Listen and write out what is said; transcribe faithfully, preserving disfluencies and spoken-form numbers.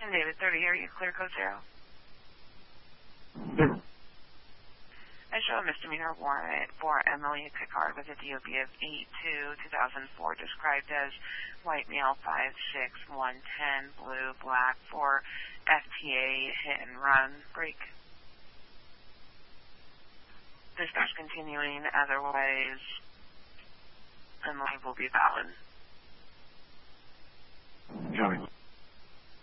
David, thirty, are you clear code zero? Yes. I show a misdemeanor warrant for Emily Picard with a D O B of eight two two thousand four, described as white male five six one ten, blue, black, for F T A hit and run break. Dispatch continuing, otherwise, and live will be valid. Copy.